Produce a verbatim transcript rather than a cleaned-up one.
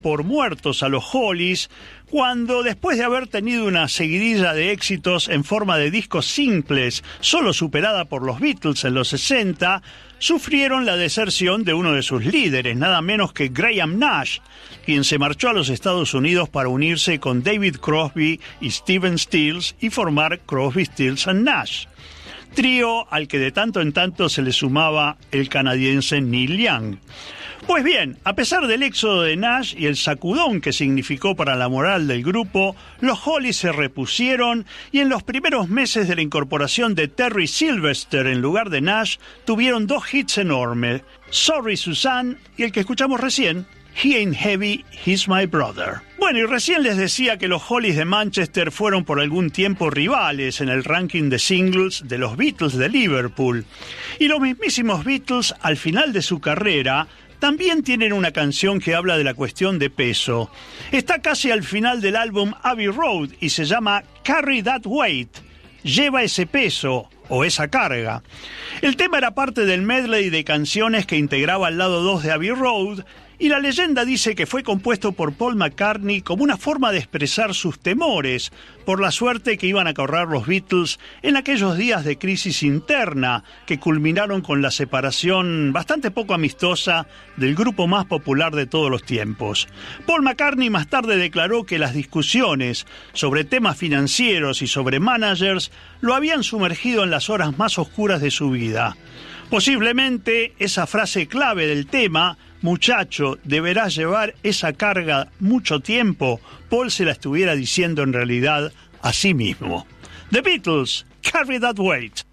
por muertos a los Hollies cuando, después de haber tenido una seguidilla de éxitos en forma de discos simples, solo superada por los Beatles en los sesenta, sufrieron la deserción de uno de sus líderes, nada menos que Graham Nash, quien se marchó a los Estados Unidos para unirse con David Crosby y Stephen Stills y formar Crosby, Stills and Nash, trío al que de tanto en tanto se le sumaba el canadiense Neil Young. Pues bien, a pesar del éxodo de Nash y el sacudón que significó para la moral del grupo, los Hollies se repusieron y en los primeros meses de la incorporación de Terry Sylvester en lugar de Nash, tuvieron dos hits enormes, Sorry Suzanne y el que escuchamos recién, He Ain't Heavy, He's My Brother. Bueno, y recién les decía que los Hollies de Manchester fueron por algún tiempo rivales en el ranking de singles de los Beatles de Liverpool. Y los mismísimos Beatles, al final de su carrera, también tienen una canción que habla de la cuestión de peso. Está casi al final del álbum Abbey Road y se llama Carry That Weight, lleva ese peso o esa carga. El tema era parte del medley de canciones que integraba el lado dos de Abbey Road, y la leyenda dice que fue compuesto por Paul McCartney como una forma de expresar sus temores por la suerte que iban a correr los Beatles en aquellos días de crisis interna que culminaron con la separación bastante poco amistosa del grupo más popular de todos los tiempos. Paul McCartney más tarde declaró que las discusiones sobre temas financieros y sobre managers lo habían sumergido en las horas más oscuras de su vida. Posiblemente esa frase clave del tema, muchacho, deberás llevar esa carga mucho tiempo, Paul se la estuviera diciendo en realidad a sí mismo. The Beatles, Carry That Weight.